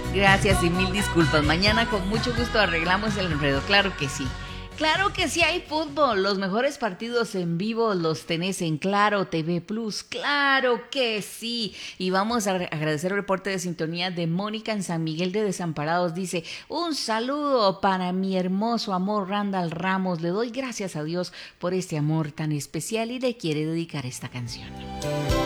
Gracias y mil disculpas. Mañana con mucho gusto arreglamos el enredo. Claro que sí. Claro que sí hay fútbol. Los mejores partidos en vivo los tenés en Claro TV Plus. Claro que sí. Y vamos a agradecer el reporte de sintonía de Mónica en San Miguel de Desamparados. Dice, un saludo para mi hermoso amor Randall Ramos. Le doy gracias a Dios por este amor tan especial y le quiere dedicar esta canción.